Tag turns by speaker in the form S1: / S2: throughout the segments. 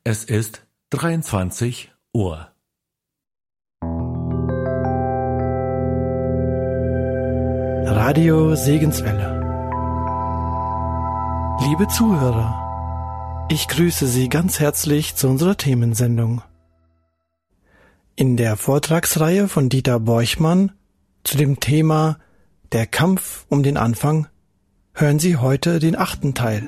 S1: Es ist 23 Uhr.
S2: Radio Segenswelle. Liebe Zuhörer, ich grüße Sie ganz herzlich zu unserer Themensendung. In der Vortragsreihe von Dieter Borchmann zu dem Thema Der Kampf um den Anfang hören Sie heute den 8. Teil.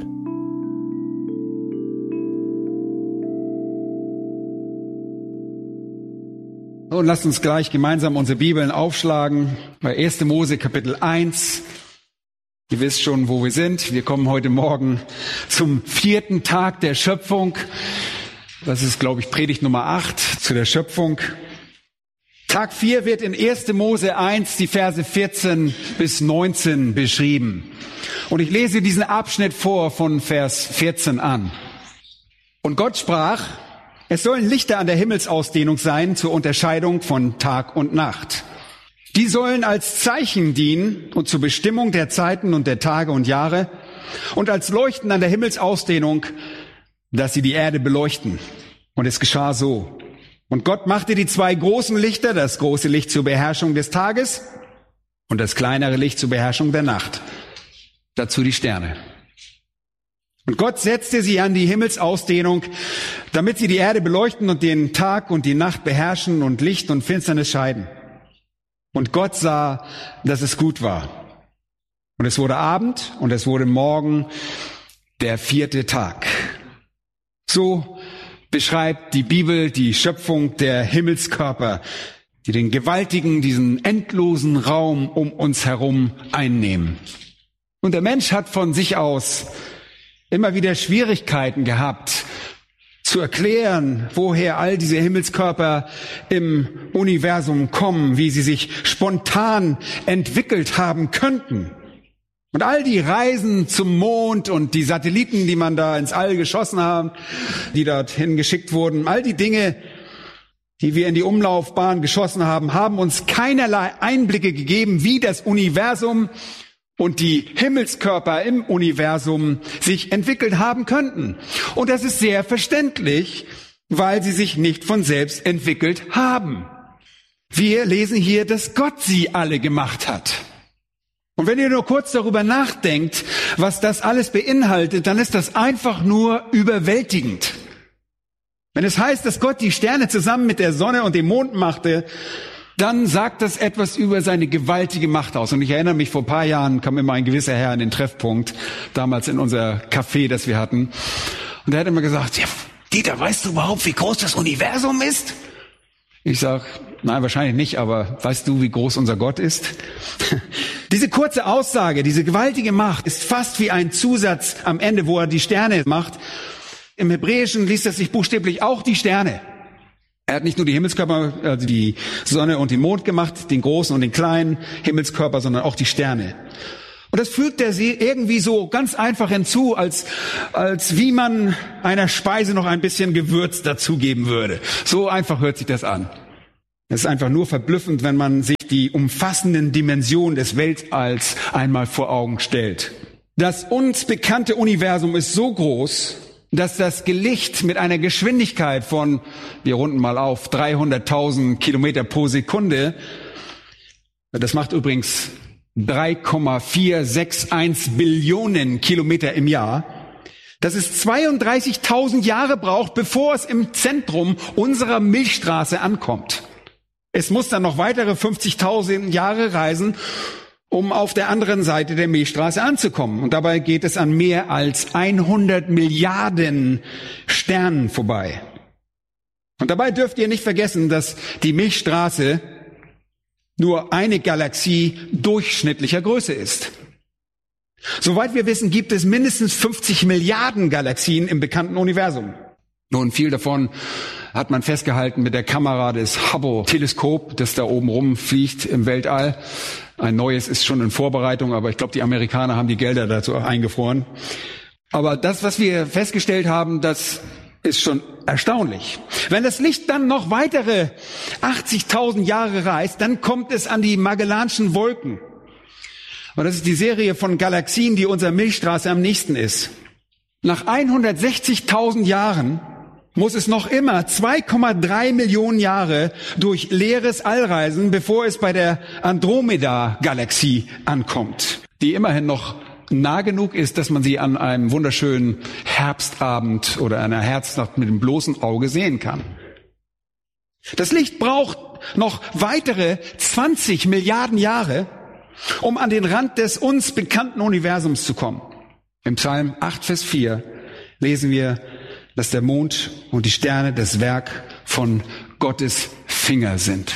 S3: Und lasst uns gleich gemeinsam unsere Bibeln aufschlagen bei 1. Mose Kapitel 1. Ihr wisst schon, wo wir sind. Wir kommen heute Morgen zum 4. Tag der Schöpfung. Das ist, glaube ich, Predigt Nummer 8 zu der Schöpfung. Tag 4 wird in 1. Mose 1 die Verse 14 bis 19 beschrieben. Und ich lese diesen Abschnitt vor von Vers 14 an. Und Gott sprach: Es sollen Lichter an der Himmelsausdehnung sein zur Unterscheidung von Tag und Nacht. Die sollen als Zeichen dienen und zur Bestimmung der Zeiten und der Tage und Jahre und als Leuchten an der Himmelsausdehnung, dass sie die Erde beleuchten. Und es geschah so. Und Gott machte die 2 großen Lichter, das große Licht zur Beherrschung des Tages und das kleinere Licht zur Beherrschung der Nacht. Dazu die Sterne. Und Gott setzte sie an die Himmelsausdehnung, damit sie die Erde beleuchten und den Tag und die Nacht beherrschen und Licht und Finsternis scheiden. Und Gott sah, dass es gut war. Und es wurde Abend und es wurde Morgen, der 4. Tag. So beschreibt die Bibel die Schöpfung der Himmelskörper, die den gewaltigen, diesen endlosen Raum um uns herum einnehmen. Und der Mensch hat von sich aus immer wieder Schwierigkeiten gehabt, zu erklären, woher all diese Himmelskörper im Universum kommen, wie sie sich spontan entwickelt haben könnten. Und all die Reisen zum Mond und die Satelliten, die man da ins All geschossen haben, die dorthin geschickt wurden, all die Dinge, die wir in die Umlaufbahn geschossen haben, haben uns keinerlei Einblicke gegeben, wie das Universum und die Himmelskörper im Universum sich entwickelt haben könnten. Und das ist sehr verständlich, weil sie sich nicht von selbst entwickelt haben. Wir lesen hier, dass Gott sie alle gemacht hat. Und wenn ihr nur kurz darüber nachdenkt, was das alles beinhaltet, dann ist das einfach nur überwältigend. Wenn es heißt, dass Gott die Sterne zusammen mit der Sonne und dem Mond machte, dann sagt das etwas über seine gewaltige Macht aus. Und ich erinnere mich, vor ein paar Jahren kam immer ein gewisser Herr in den Treffpunkt, damals in unser Café, das wir hatten. Und er hat immer gesagt: Ja, Dieter, weißt du überhaupt, wie groß das Universum ist? Ich sag: Nein, wahrscheinlich nicht, aber weißt du, wie groß unser Gott ist? Diese kurze Aussage, diese gewaltige Macht ist fast wie ein Zusatz am Ende, wo er die Sterne macht. Im Hebräischen liest das sich buchstäblich auch die Sterne. Er hat nicht nur die Himmelskörper, also die Sonne und den Mond gemacht, den großen und den kleinen Himmelskörper, sondern auch die Sterne. Und das fügt er sie irgendwie so ganz einfach hinzu, als wie man einer Speise noch ein bisschen Gewürz dazugeben würde. So einfach hört sich das an. Es ist einfach nur verblüffend, wenn man sich die umfassenden Dimensionen des Weltalls einmal vor Augen stellt. Das uns bekannte Universum ist so groß, dass das Licht mit einer Geschwindigkeit von, wir runden mal auf, 300.000 Kilometer pro Sekunde, das macht übrigens 3,461 Billionen Kilometer im Jahr, dass es 32.000 Jahre braucht, bevor es im Zentrum unserer Milchstraße ankommt. Es muss dann noch weitere 50.000 Jahre reisen, um auf der anderen Seite der Milchstraße anzukommen. Und dabei geht es an mehr als 100 Milliarden Sternen vorbei. Und dabei dürft ihr nicht vergessen, dass die Milchstraße nur eine Galaxie durchschnittlicher Größe ist. Soweit wir wissen, gibt es mindestens 50 Milliarden Galaxien im bekannten Universum. Nun, viel davon hat man festgehalten mit der Kamera des Hubble-Teleskop, das da oben rumfliegt im Weltall. Ein neues ist schon in Vorbereitung, aber ich glaube, die Amerikaner haben die Gelder dazu eingefroren. Aber das, was wir festgestellt haben, das ist schon erstaunlich. Wenn das Licht dann noch weitere 80.000 Jahre reist, dann kommt es an die Magellanschen Wolken. Und das ist die Serie von Galaxien, die unserer Milchstraße am nächsten ist. Nach 160.000 Jahren muss es noch immer 2,3 Millionen Jahre durch leeres All reisen, bevor es bei der Andromeda-Galaxie ankommt, die immerhin noch nah genug ist, dass man sie an einem wunderschönen Herbstabend oder einer Herbstnacht mit dem bloßen Auge sehen kann. Das Licht braucht noch weitere 20 Milliarden Jahre, um an den Rand des uns bekannten Universums zu kommen. Im Psalm 8, Vers 4 lesen wir, dass der Mond und die Sterne das Werk von Gottes Finger sind.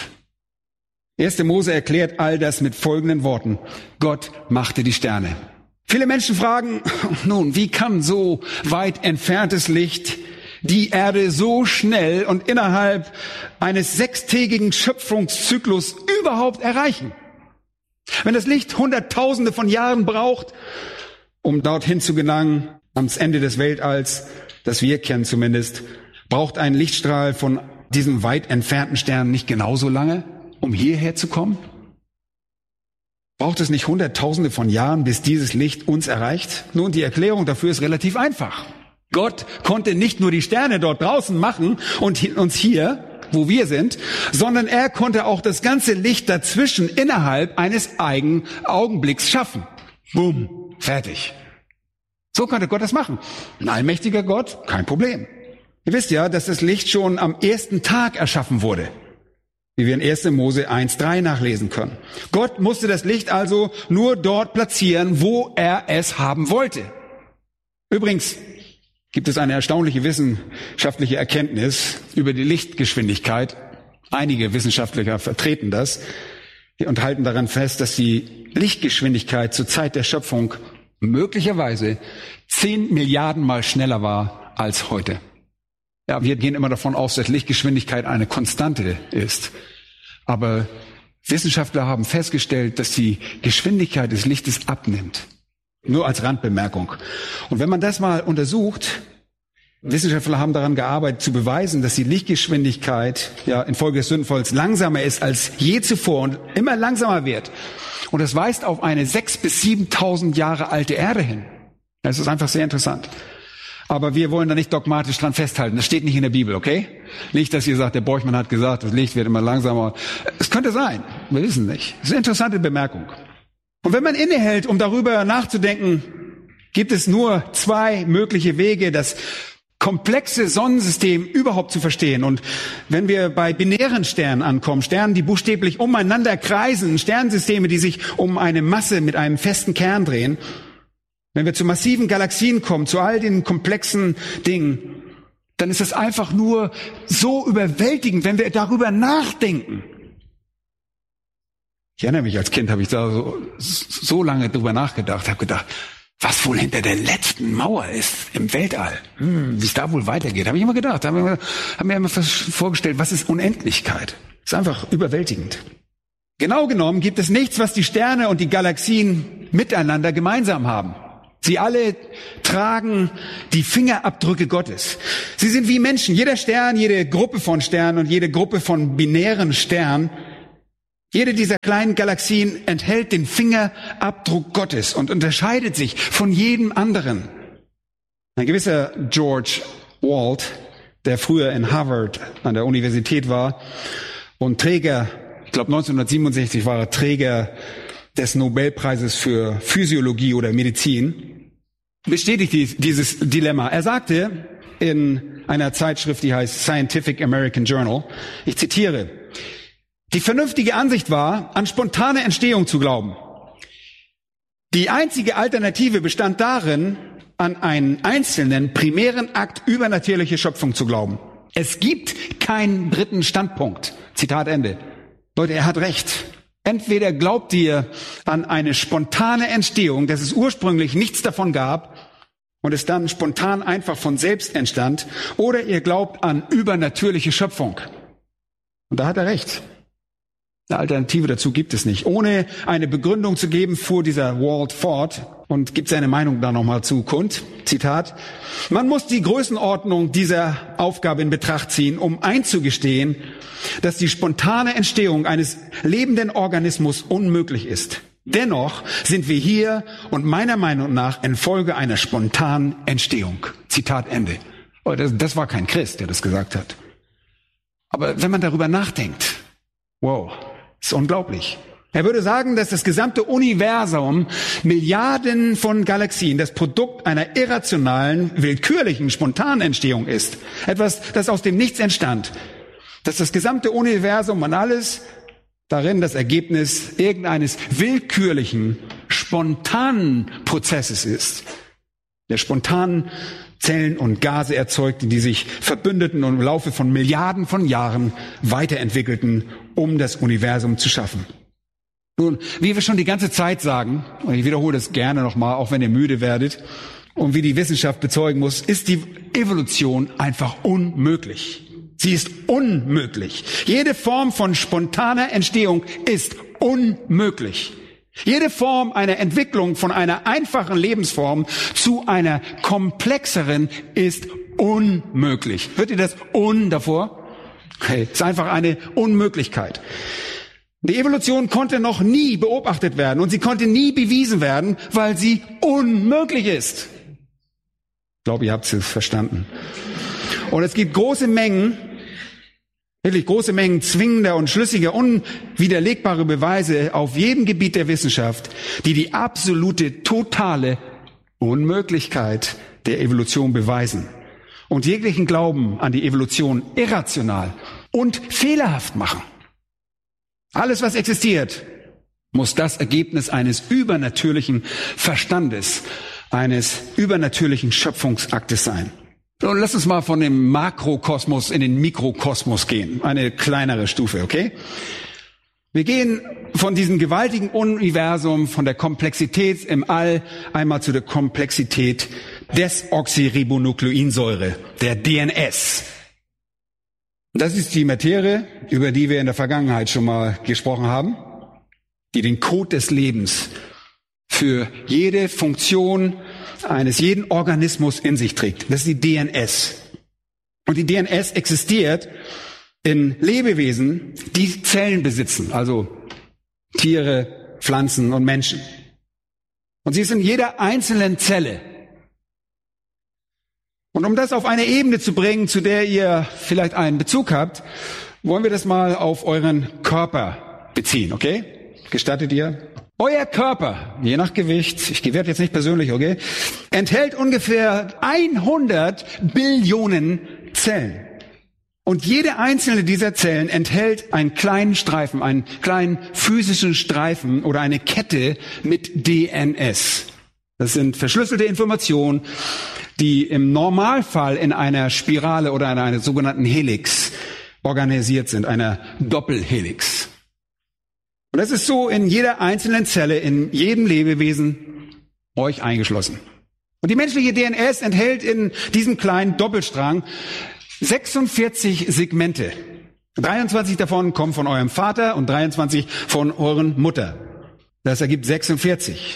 S3: 1. Mose erklärt all das mit folgenden Worten. Gott machte die Sterne. Viele Menschen fragen, nun, wie kann so weit entferntes Licht die Erde so schnell und innerhalb eines 6-tägigen Schöpfungszyklus überhaupt erreichen? Wenn das Licht Hunderttausende von Jahren braucht, um dorthin zu gelangen, ans Ende des Weltalls, das wir kennen zumindest, braucht ein Lichtstrahl von diesem weit entfernten Stern nicht genauso lange, um hierher zu kommen? Braucht es nicht Hunderttausende von Jahren, bis dieses Licht uns erreicht? Nun, die Erklärung dafür ist relativ einfach. Gott konnte nicht nur die Sterne dort draußen machen und uns hier, wo wir sind, sondern er konnte auch das ganze Licht dazwischen innerhalb eines eigenen Augenblicks schaffen. Boom, fertig. So konnte Gott das machen. Ein allmächtiger Gott, kein Problem. Ihr wisst ja, dass das Licht schon am ersten Tag erschaffen wurde, wie wir in 1. Mose 1,3 nachlesen können. Gott musste das Licht also nur dort platzieren, wo er es haben wollte. Übrigens gibt es eine erstaunliche wissenschaftliche Erkenntnis über die Lichtgeschwindigkeit. Einige Wissenschaftler vertreten das und halten daran fest, dass die Lichtgeschwindigkeit zur Zeit der Schöpfung möglicherweise 10 Milliarden Mal schneller war als heute. Ja, wir gehen immer davon aus, dass Lichtgeschwindigkeit eine Konstante ist. Aber Wissenschaftler haben festgestellt, dass die Geschwindigkeit des Lichtes abnimmt. Nur als Randbemerkung. Und wenn man das mal untersucht, Wissenschaftler haben daran gearbeitet, zu beweisen, dass die Lichtgeschwindigkeit ja infolge des Sündenfalls langsamer ist als je zuvor und immer langsamer wird. Und das weist auf eine 6.000 bis 7.000 Jahre alte Erde hin. Das ist einfach sehr interessant. Aber wir wollen da nicht dogmatisch dran festhalten. Das steht nicht in der Bibel, okay? Nicht, dass ihr sagt, der Borchmann hat gesagt, das Licht wird immer langsamer. Es könnte sein. Wir wissen nicht. Das ist eine interessante Bemerkung. Und wenn man innehält, um darüber nachzudenken, gibt es nur 2 mögliche Wege, das komplexe Sonnensystem überhaupt zu verstehen. Und wenn wir bei binären Sternen ankommen, Sternen, die buchstäblich umeinander kreisen, Sternensysteme, die sich um eine Masse mit einem festen Kern drehen, wenn wir zu massiven Galaxien kommen, zu all den komplexen Dingen, dann ist es einfach nur so überwältigend, wenn wir darüber nachdenken. Ich erinnere mich, als Kind habe ich da so lange drüber nachgedacht, habe gedacht, was wohl hinter der letzten Mauer ist im Weltall, wie es da wohl weitergeht, habe ich immer gedacht, habe mir immer vorgestellt, was ist Unendlichkeit? Ist einfach überwältigend. Genau genommen gibt es nichts, was die Sterne und die Galaxien miteinander gemeinsam haben. Sie alle tragen die Fingerabdrücke Gottes. Sie sind wie Menschen. Jeder Stern, jede Gruppe von Sternen und jede Gruppe von binären Sternen, jede dieser kleinen Galaxien enthält den Fingerabdruck Gottes und unterscheidet sich von jedem anderen. Ein gewisser George Wald, der früher in Harvard an der Universität war und Träger, ich glaube 1967 war er Träger des Nobelpreises für Physiologie oder Medizin, bestätigt dieses Dilemma. Er sagte in einer Zeitschrift, die heißt Scientific American Journal, ich zitiere, die vernünftige Ansicht war, an spontane Entstehung zu glauben. Die einzige Alternative bestand darin, an einen einzelnen primären Akt übernatürliche Schöpfung zu glauben. Es gibt keinen dritten Standpunkt. Zitat Ende. Leute, er hat recht. Entweder glaubt ihr an eine spontane Entstehung, dass es ursprünglich nichts davon gab und es dann spontan einfach von selbst entstand, oder ihr glaubt an übernatürliche Schöpfung. Und da hat er recht. Eine Alternative dazu gibt es nicht. Ohne eine Begründung zu geben, fuhr dieser Wald fort und gibt seine Meinung da nochmal zu kund. Zitat, man muss die Größenordnung dieser Aufgabe in Betracht ziehen, um einzugestehen, dass die spontane Entstehung eines lebenden Organismus unmöglich ist. Dennoch sind wir hier und meiner Meinung nach infolge einer spontanen Entstehung. Zitat Ende. Oh, das war kein Christ, der das gesagt hat. Aber wenn man darüber nachdenkt, wow, ist unglaublich. Er würde sagen, dass das gesamte Universum, Milliarden von Galaxien, das Produkt einer irrationalen, willkürlichen, spontanen Entstehung ist. Etwas, das aus dem Nichts entstand. Dass das gesamte Universum und alles darin das Ergebnis irgendeines willkürlichen, spontanen Prozesses ist, der spontan Zellen und Gase erzeugte, die sich verbündeten und im Laufe von Milliarden von Jahren weiterentwickelten, um das Universum zu schaffen. Nun, wie wir schon die ganze Zeit sagen, und ich wiederhole das gerne nochmal, auch wenn ihr müde werdet, und wie die Wissenschaft bezeugen muss, ist die Evolution einfach unmöglich. Sie ist unmöglich. Jede Form von spontaner Entstehung ist unmöglich. Jede Form einer Entwicklung von einer einfachen Lebensform zu einer komplexeren ist unmöglich. Hört ihr das davor? Okay, ist einfach eine Unmöglichkeit. Die Evolution konnte noch nie beobachtet werden und sie konnte nie bewiesen werden, weil sie unmöglich ist. Ich glaube, ihr habt es verstanden. Und es gibt große Mengen zwingender und schlüssiger, unwiderlegbare Beweise auf jedem Gebiet der Wissenschaft, die die absolute, totale Unmöglichkeit der Evolution beweisen und jeglichen Glauben an die Evolution irrational und fehlerhaft machen. Alles, was existiert, muss das Ergebnis eines übernatürlichen Verstandes, eines übernatürlichen Schöpfungsaktes sein. Und lass uns mal von dem Makrokosmos in den Mikrokosmos gehen. Eine kleinere Stufe, okay? Wir gehen von diesem gewaltigen Universum, von der Komplexität im All, einmal zu der Komplexität Desoxyribonukleinsäure, der DNS. Das ist die Materie, über die wir in der Vergangenheit schon mal gesprochen haben, die den Code des Lebens für jede Funktion eines jeden Organismus in sich trägt. Das ist die DNS. Und die DNS existiert in Lebewesen, die Zellen besitzen, also Tiere, Pflanzen und Menschen. Und sie ist in jeder einzelnen Zelle. Und um das auf eine Ebene zu bringen, zu der ihr vielleicht einen Bezug habt, wollen wir das mal auf euren Körper beziehen, okay? Gestattet ihr? Euer Körper, je nach Gewicht, ich werde jetzt nicht persönlich, okay, enthält ungefähr 100 Billionen Zellen. Und jede einzelne dieser Zellen enthält einen kleinen Streifen, einen kleinen physischen Streifen oder eine Kette mit DNS. Das sind verschlüsselte Informationen, die im Normalfall in einer Spirale oder in einer sogenannten Helix organisiert sind, einer Doppelhelix. Und das ist so in jeder einzelnen Zelle, in jedem Lebewesen, euch eingeschlossen. Und die menschliche DNS enthält in diesem kleinen Doppelstrang 46 Segmente. 23 davon kommen von eurem Vater und 23 von euren Mutter. Das ergibt 46.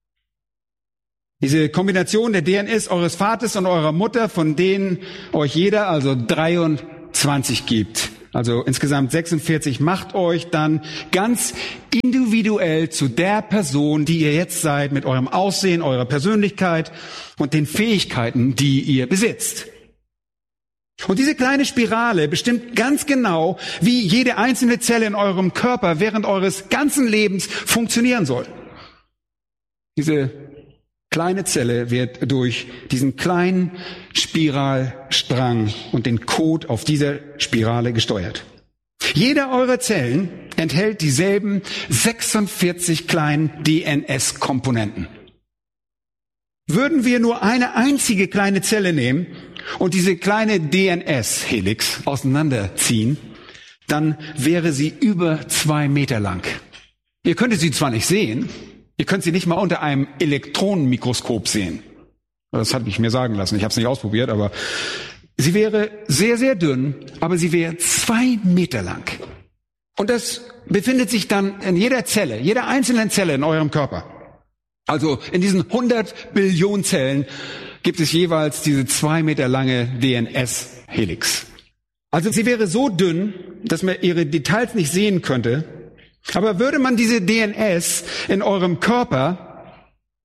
S3: Diese Kombination der DNS eures Vaters und eurer Mutter, von denen euch jeder also 23 gibt, also insgesamt 46, macht euch dann ganz individuell zu der Person, die ihr jetzt seid, mit eurem Aussehen, eurer Persönlichkeit und den Fähigkeiten, die ihr besitzt. Und diese kleine Spirale bestimmt ganz genau, wie jede einzelne Zelle in eurem Körper während eures ganzen Lebens funktionieren soll. Diese kleine Zelle wird durch diesen kleinen Spiralstrang und den Code auf dieser Spirale gesteuert. Jede eurer Zellen enthält dieselben 46 kleinen DNS-Komponenten. Würden wir nur eine einzige kleine Zelle nehmen und diese kleine DNS-Helix auseinanderziehen, dann wäre sie über 2 Meter lang. Ihr könntet sie zwar nicht sehen, ihr könnt sie nicht mal unter einem Elektronenmikroskop sehen. Das habe ich mir sagen lassen. Ich habe es nicht ausprobiert, aber sie wäre sehr, sehr dünn, aber sie wäre 2 Meter lang. Und das befindet sich dann in jeder Zelle, jeder einzelnen Zelle in eurem Körper. Also in diesen 100 Billionen Zellen gibt es jeweils diese 2 Meter lange DNS-Helix. Also sie wäre so dünn, dass man ihre Details nicht sehen könnte. Aber würde man diese DNS in eurem Körper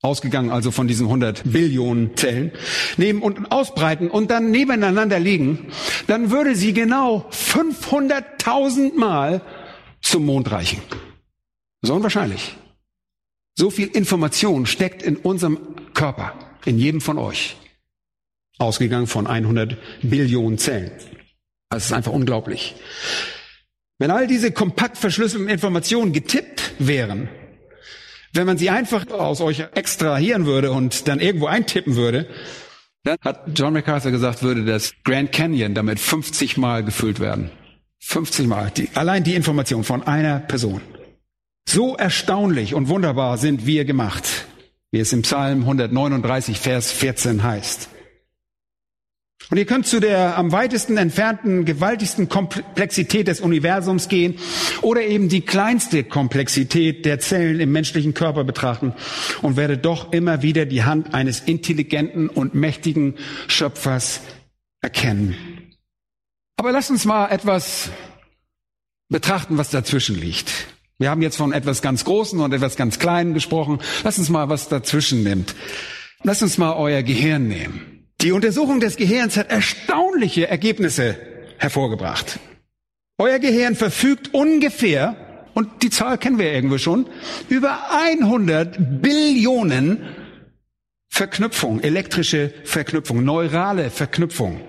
S3: ausgegangen also von diesen 100 Billionen Zellen, nehmen und ausbreiten und dann nebeneinander legen, dann würde sie genau 500.000 Mal zum Mond reichen. So unwahrscheinlich. So viel Information steckt in unserem Körper, in jedem von euch. Ausgegangen von 100 Billionen Zellen. Das ist einfach unglaublich. Wenn all diese kompakt verschlüsselten Informationen getippt wären, wenn man sie einfach aus euch extrahieren würde und dann irgendwo eintippen würde, dann hat John MacArthur gesagt, würde das Grand Canyon damit 50 Mal gefüllt werden. 50 Mal. Allein die Information von einer Person. So erstaunlich und wunderbar sind wir gemacht, wie es im Psalm 139, Vers 14 heißt. Und ihr könnt zu der am weitesten entfernten, gewaltigsten Komplexität des Universums gehen oder eben die kleinste Komplexität der Zellen im menschlichen Körper betrachten und werdet doch immer wieder die Hand eines intelligenten und mächtigen Schöpfers erkennen. Aber lasst uns mal etwas betrachten, was dazwischen liegt. Wir haben jetzt von etwas ganz Großen und etwas ganz Kleinen gesprochen. Lasst uns mal was dazwischen nimmt. Lasst uns mal euer Gehirn nehmen. Die Untersuchung des Gehirns hat erstaunliche Ergebnisse hervorgebracht. Euer Gehirn verfügt ungefähr, und die Zahl kennen wir irgendwo schon, über 100 Billionen Verknüpfungen, elektrische Verknüpfungen, neurale Verknüpfungen.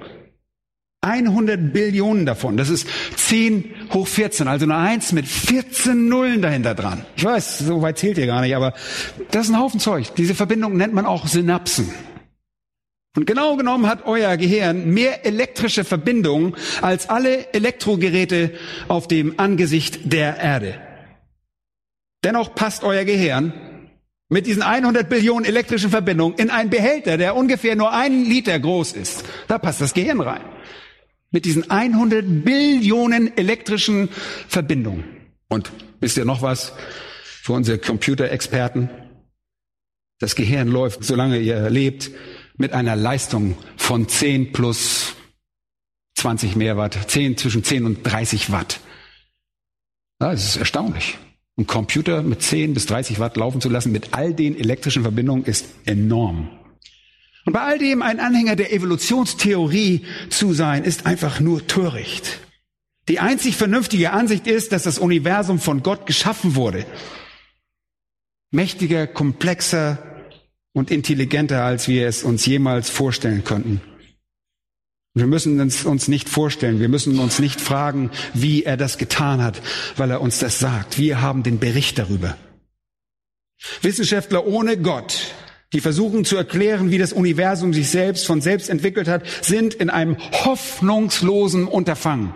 S3: 100 Billionen davon. Das ist 10 hoch 14, also eine 1 mit 14 Nullen dahinter dran. Ich weiß, so weit zählt ihr gar nicht, aber das ist ein Haufen Zeug. Diese Verbindung nennt man auch Synapsen. Und genau genommen hat euer Gehirn mehr elektrische Verbindungen als alle Elektrogeräte auf dem Angesicht der Erde. Dennoch passt euer Gehirn mit diesen 100 Billionen elektrischen Verbindungen in einen Behälter, der ungefähr nur 1 Liter groß ist. Da passt das Gehirn rein. Mit diesen 100 Billionen elektrischen Verbindungen. Und wisst ihr noch was für unsere Computerexperten? Das Gehirn läuft, solange ihr lebt, mit einer Leistung von 10 plus 20 mehr Watt, zwischen 10 und 30 Watt. Das ist erstaunlich. Ein Computer mit 10 bis 30 Watt laufen zu lassen mit all den elektrischen Verbindungen ist enorm. Und bei all dem ein Anhänger der Evolutionstheorie zu sein, ist einfach nur töricht. Die einzig vernünftige Ansicht ist, dass das Universum von Gott geschaffen wurde. Mächtiger, komplexer und intelligenter, als wir es uns jemals vorstellen könnten. Wir müssen es uns nicht vorstellen, wir müssen uns nicht fragen, wie er das getan hat, weil er uns das sagt. Wir haben den Bericht darüber. Wissenschaftler ohne Gott, die versuchen zu erklären, wie das Universum sich selbst von selbst entwickelt hat, sind in einem hoffnungslosen Unterfangen.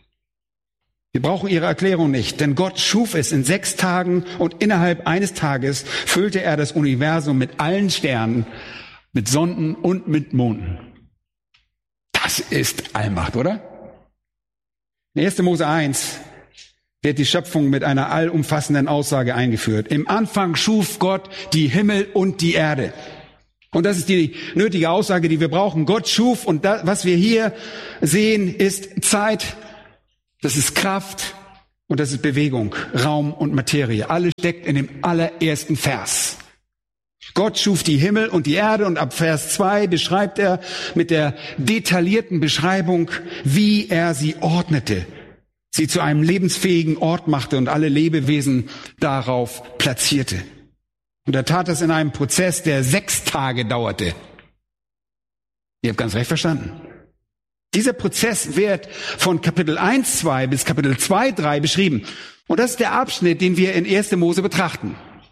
S3: Wir brauchen ihre Erklärung nicht, denn Gott schuf es in 6 Tagen und innerhalb eines Tages füllte er das Universum mit allen Sternen, mit Sonden und mit Monden. Das ist Allmacht, oder? In 1. Mose 1 wird die Schöpfung mit einer allumfassenden Aussage eingeführt. Im Anfang schuf Gott die Himmel und die Erde. Und das ist die nötige Aussage, die wir brauchen. Gott schuf und das, was wir hier sehen, ist Zeit. Das ist Kraft und das ist Bewegung, Raum und Materie. Alles steckt in dem allerersten Vers. Gott schuf die Himmel und die Erde und ab Vers 2 beschreibt er mit der detaillierten Beschreibung, wie er sie ordnete, sie zu einem lebensfähigen Ort machte und alle Lebewesen darauf platzierte. Und er tat das in einem Prozess, der 6 Tage dauerte. Ihr habt ganz recht verstanden. Dieser Prozess wird von Kapitel 1,2 bis Kapitel 2,3 beschrieben. Und das ist der Abschnitt, den wir in 1. Mose betrachten.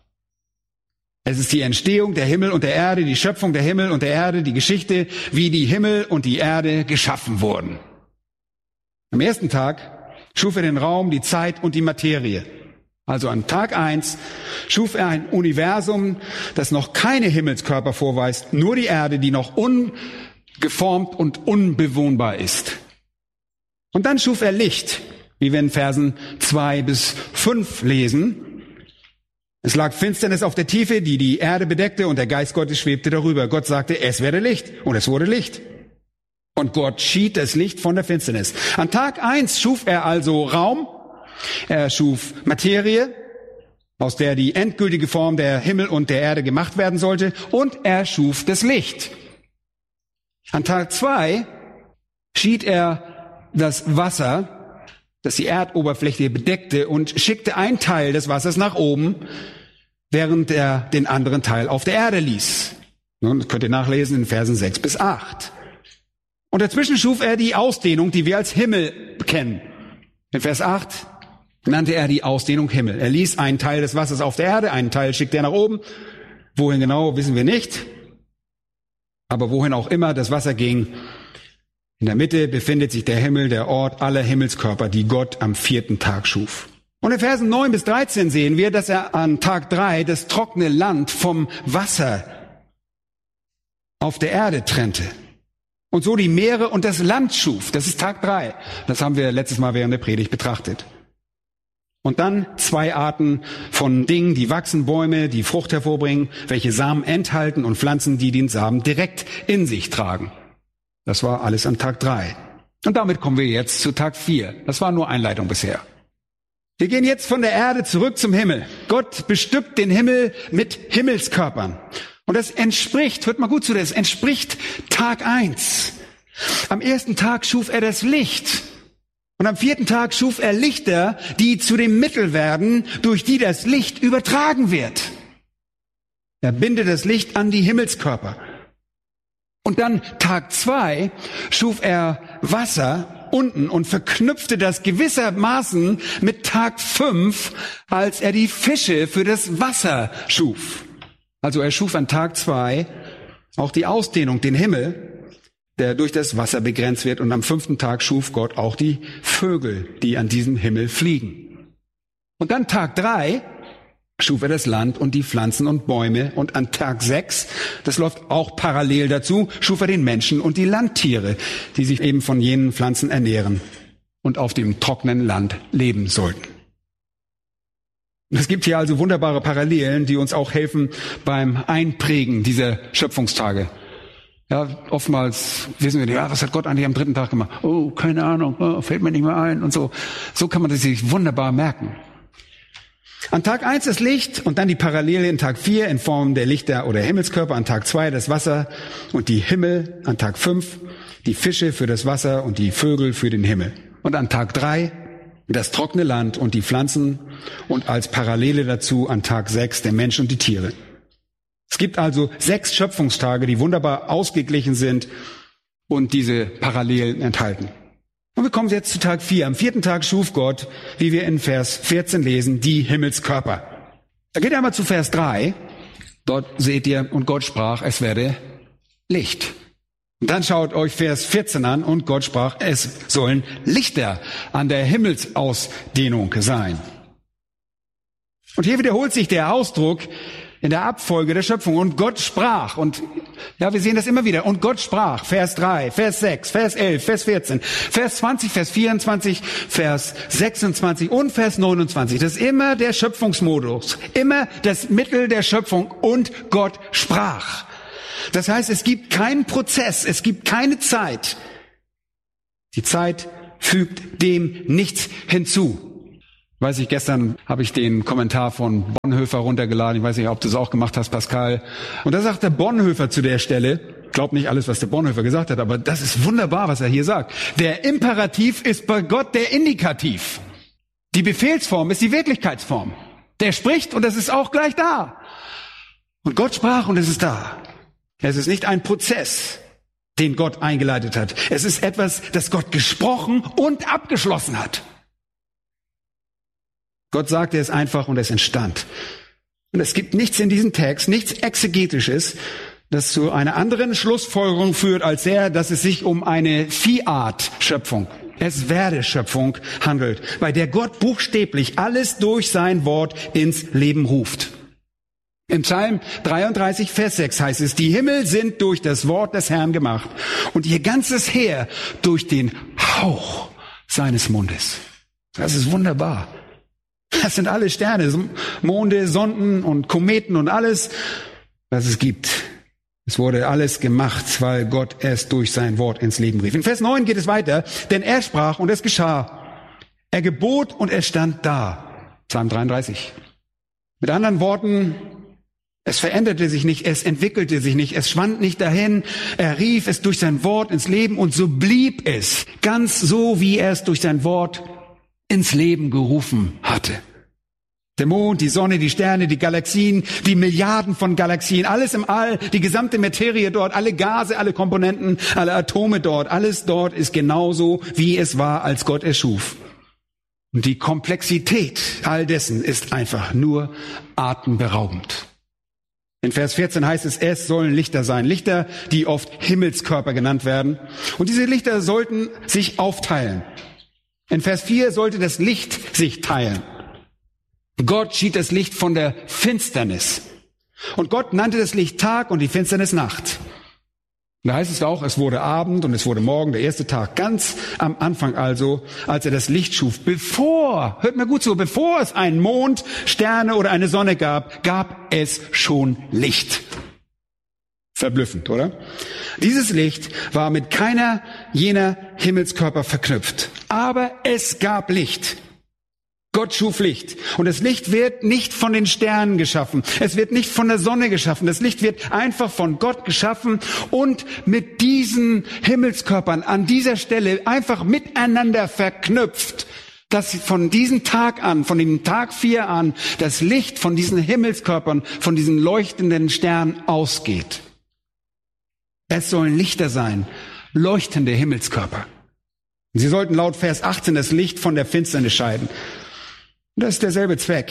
S3: Es ist die Entstehung der Himmel und der Erde, die Schöpfung der Himmel und der Erde, die Geschichte, wie die Himmel und die Erde geschaffen wurden. Am ersten Tag schuf er den Raum, die Zeit und die Materie. Also an Tag 1 schuf er ein Universum, das noch keine Himmelskörper vorweist, nur die Erde, die noch ungeformt und unbewohnbar ist. Und dann schuf er Licht, wie wir in Versen 2 bis 5 lesen. Es lag Finsternis auf der Tiefe, die die Erde bedeckte, und der Geist Gottes schwebte darüber. Gott sagte, es werde Licht, und es wurde Licht. Und Gott schied das Licht von der Finsternis. An Tag 1 schuf er also Raum, er schuf Materie, aus der die endgültige Form der Himmel und der Erde gemacht werden sollte. Und er schuf das Licht. An Tag 2 schied er das Wasser, das die Erdoberfläche bedeckte, und schickte einen Teil des Wassers nach oben, während er den anderen Teil auf der Erde ließ. Das könnt ihr nachlesen in Versen 6 bis 8. Und dazwischen schuf er die Ausdehnung, die wir als Himmel kennen. In Vers 8 nannte er die Ausdehnung Himmel. Er ließ einen Teil des Wassers auf der Erde, einen Teil schickte er nach oben. Wohin genau, wissen wir nicht. Aber wohin auch immer das Wasser ging, in der Mitte befindet sich der Himmel, der Ort aller Himmelskörper, die Gott am 4. Tag schuf. Und in Versen 9 bis 13 sehen wir, dass er an Tag 3 das trockene Land vom Wasser auf der Erde trennte. Und so die Meere und das Land schuf. Das ist Tag 3. Das haben wir letztes Mal während der Predigt betrachtet. Und dann 2 Arten von Dingen, die wachsen, Bäume, die Frucht hervorbringen, welche Samen enthalten, und Pflanzen, die den Samen direkt in sich tragen. Das war alles an Tag 3. Und damit kommen wir jetzt zu Tag 4. Das war nur Einleitung bisher. Wir gehen jetzt von der Erde zurück zum Himmel. Gott bestückt den Himmel mit Himmelskörpern. Und das entspricht, hört mal gut zu, das entspricht Tag 1. Am 1. Tag schuf er das Licht. Und am 4. Tag schuf er Lichter, die zu dem Mittel werden, durch die das Licht übertragen wird. Er bindet das Licht an die Himmelskörper. Und dann Tag 2 schuf er Wasser unten und verknüpfte das gewissermaßen mit Tag 5, als er die Fische für das Wasser schuf. Also er schuf an Tag 2 auch die Ausdehnung, den Himmel, der durch das Wasser begrenzt wird. Und am 5. Tag schuf Gott auch die Vögel, die an diesem Himmel fliegen. Und dann Tag 3 schuf er das Land und die Pflanzen und Bäume. Und an Tag 6, das läuft auch parallel dazu, schuf er den Menschen und die Landtiere, die sich eben von jenen Pflanzen ernähren und auf dem trockenen Land leben sollten. Es gibt hier also wunderbare Parallelen, die uns auch helfen beim Einprägen dieser Schöpfungstage. Ja, oftmals wissen wir, ja, was hat Gott eigentlich am 3. Tag gemacht? Oh, keine Ahnung, fällt mir nicht mehr ein und so. So kann man das sich wunderbar merken. An Tag 1 das Licht und dann die Parallele in Tag 4 in Form der Lichter oder Himmelskörper. An Tag 2 das Wasser und die Himmel. An Tag 5 die Fische für das Wasser und die Vögel für den Himmel. Und an Tag 3 das trockene Land und die Pflanzen und als Parallele dazu an Tag 6 der Mensch und die Tiere. Es gibt also 6 Schöpfungstage, die wunderbar ausgeglichen sind und diese Parallelen enthalten. Und wir kommen jetzt zu Tag 4. Am 4. Tag schuf Gott, wie wir in Vers 14 lesen, die Himmelskörper. Da geht ihr einmal zu Vers 3. Dort seht ihr, und Gott sprach, es werde Licht. Und dann schaut euch Vers 14 an, und Gott sprach, es sollen Lichter an der Himmelsausdehnung sein. Und hier wiederholt sich der Ausdruck in der Abfolge der Schöpfung. Und Gott sprach. Und ja, wir sehen das immer wieder. Und Gott sprach. Vers 3, Vers 6, Vers 11, Vers 14, Vers 20, Vers 24, Vers 26 und Vers 29. Das ist immer der Schöpfungsmodus. Immer das Mittel der Schöpfung. Und Gott sprach. Das heißt, es gibt keinen Prozess. Es gibt keine Zeit. Die Zeit fügt dem nichts hinzu. Weiß ich, gestern habe ich den Kommentar von Bonhoeffer runtergeladen. Ich weiß nicht, ob du es auch gemacht hast, Pascal. Und da sagt der Bonhoeffer zu der Stelle, glaub nicht alles, was der Bonhoeffer gesagt hat, aber das ist wunderbar, was er hier sagt. Der Imperativ ist bei Gott der Indikativ. Die Befehlsform ist die Wirklichkeitsform. Der spricht und es ist auch gleich da. Und Gott sprach und es ist da. Es ist nicht ein Prozess, den Gott eingeleitet hat. Es ist etwas, das Gott gesprochen und abgeschlossen hat. Gott sagte es einfach und es entstand. Und es gibt nichts in diesem Text, nichts Exegetisches, das zu einer anderen Schlussfolgerung führt, als dass es sich um eine Fiat-Schöpfung, Es-werde-Schöpfung handelt, bei der Gott buchstäblich alles durch sein Wort ins Leben ruft. Im Psalm 33, Vers 6 heißt es, die Himmel sind durch das Wort des Herrn gemacht und ihr ganzes Heer durch den Hauch seines Mundes. Das ist wunderbar. Das sind alle Sterne, Monde, Sonden und Kometen und alles, was es gibt. Es wurde alles gemacht, weil Gott es durch sein Wort ins Leben rief. In Vers 9 geht es weiter, denn er sprach und es geschah. Er gebot und es stand da. Psalm 33. Mit anderen Worten, es veränderte sich nicht, es entwickelte sich nicht, es schwand nicht dahin, er rief es durch sein Wort ins Leben und so blieb es, ganz so, wie er es durch sein Wort ins Leben gerufen hatte. Der Mond, die Sonne, die Sterne, die Galaxien, die Milliarden von Galaxien, alles im All, die gesamte Materie dort, alle Gase, alle Komponenten, alle Atome dort, alles dort ist genauso, wie es war, als Gott es schuf. Und die Komplexität all dessen ist einfach nur atemberaubend. In Vers 14 heißt es sollen Lichter sein. Lichter, die oft Himmelskörper genannt werden. Und diese Lichter sollten sich aufteilen. In Vers 4 sollte das Licht sich teilen. Gott schied das Licht von der Finsternis. Und Gott nannte das Licht Tag und die Finsternis Nacht. Da heißt es auch, es wurde Abend und es wurde Morgen, der erste Tag. Ganz am Anfang also, als er das Licht schuf. Hört mir gut zu, bevor es einen Mond, Sterne oder eine Sonne gab es schon Licht. Verblüffend, oder? Dieses Licht war mit keiner jener Himmelskörper verknüpft. Aber es gab Licht. Gott schuf Licht. Und das Licht wird nicht von den Sternen geschaffen. Es wird nicht von der Sonne geschaffen. Das Licht wird einfach von Gott geschaffen und mit diesen Himmelskörpern an dieser Stelle einfach miteinander verknüpft. Dass von diesem Tag an, von dem Tag 4 an, das Licht von diesen Himmelskörpern, von diesen leuchtenden Sternen ausgeht. Es sollen Lichter sein, leuchtende Himmelskörper. Sie sollten laut Vers 18 das Licht von der Finsternis scheiden. Das ist derselbe Zweck,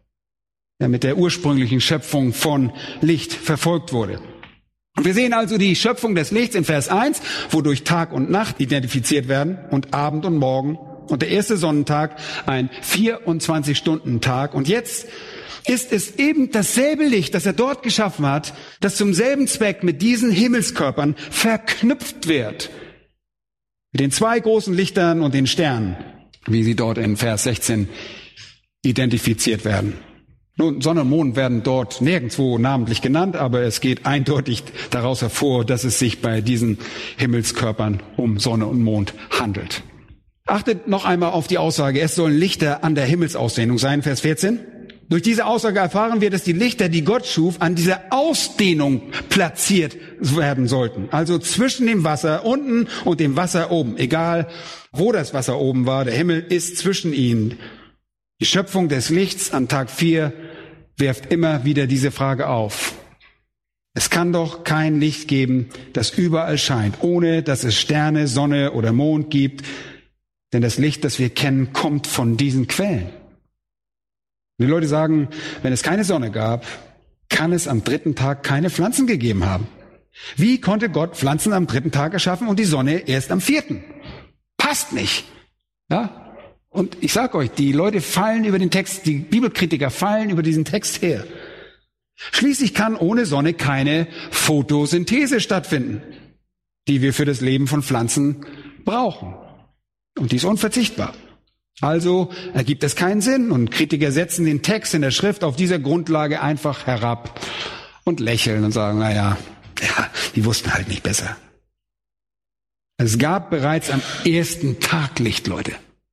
S3: der mit der ursprünglichen Schöpfung von Licht verfolgt wurde. Und wir sehen also die Schöpfung des Lichts in Vers 1, wodurch Tag und Nacht identifiziert werden und Abend und Morgen und der erste Sonnentag ein 24-Stunden-Tag. Und jetzt ist es eben dasselbe Licht, das er dort geschaffen hat, das zum selben Zweck mit diesen Himmelskörpern verknüpft wird. Mit den 2 großen Lichtern und den Sternen, wie sie dort in Vers 16 identifiziert werden. Nun, Sonne und Mond werden dort nirgendwo namentlich genannt, aber es geht eindeutig daraus hervor, dass es sich bei diesen Himmelskörpern um Sonne und Mond handelt. Achtet noch einmal auf die Aussage, es sollen Lichter an der Himmelsausdehnung sein, Vers 14. Durch diese Aussage erfahren wir, dass die Lichter, die Gott schuf, an dieser Ausdehnung platziert werden sollten. Also zwischen dem Wasser unten und dem Wasser oben. Egal, wo das Wasser oben war, der Himmel ist zwischen ihnen. Die Schöpfung des Lichts an Tag 4 wirft immer wieder diese Frage auf. Es kann doch kein Licht geben, das überall scheint, ohne dass es Sterne, Sonne oder Mond gibt. Denn das Licht, das wir kennen, kommt von diesen Quellen. Und die Leute sagen, wenn es keine Sonne gab, kann es am 3. Tag keine Pflanzen gegeben haben. Wie konnte Gott Pflanzen am 3. Tag erschaffen und die Sonne erst am 4.? Passt nicht. Ja? Und ich sage euch, die Leute fallen über den Text, die Bibelkritiker fallen über diesen Text her. Schließlich kann ohne Sonne keine Photosynthese stattfinden, die wir für das Leben von Pflanzen brauchen. Und die ist unverzichtbar. Also ergibt es keinen Sinn und Kritiker setzen den Text in der Schrift auf dieser Grundlage einfach herab und lächeln und sagen, die wussten halt nicht besser. Es gab bereits am ersten Tag Licht, Leute.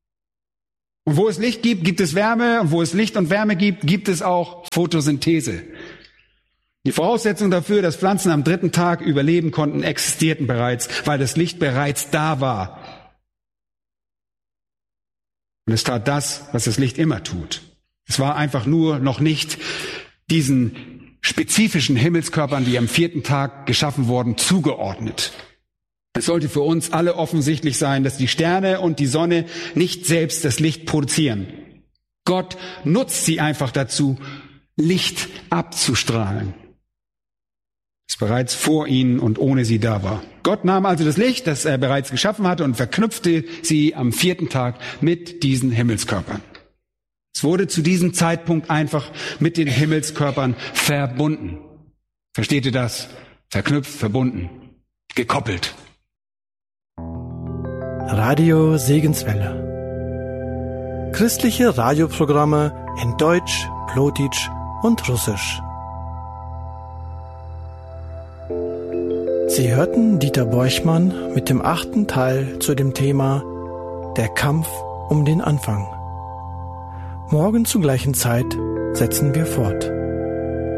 S3: Und wo es Licht gibt, gibt es Wärme. Und wo es Licht und Wärme gibt, gibt es auch Photosynthese. Die Voraussetzungen dafür, dass Pflanzen am 3. Tag überleben konnten, existierten bereits, weil das Licht bereits da war. Und es tat das, was das Licht immer tut. Es war einfach nur noch nicht diesen spezifischen Himmelskörpern, die am 4. Tag geschaffen wurden, zugeordnet. Es sollte für uns alle offensichtlich sein, dass die Sterne und die Sonne nicht selbst das Licht produzieren. Gott nutzt sie einfach dazu, Licht abzustrahlen. Das bereits vor ihnen und ohne sie da war. Gott nahm also das Licht, das er bereits geschaffen hatte, und verknüpfte sie am 4. Tag mit diesen Himmelskörpern. Es wurde zu diesem Zeitpunkt einfach mit den Himmelskörpern verbunden. Versteht ihr das? Verknüpft, verbunden, gekoppelt.
S2: Radio Segenswelle. Christliche Radioprogramme in Deutsch, Plotitsch und Russisch. Sie hörten Dieter Borchmann mit dem 8. Teil zu dem Thema Der Kampf um den Anfang. Morgen zur gleichen Zeit setzen wir fort.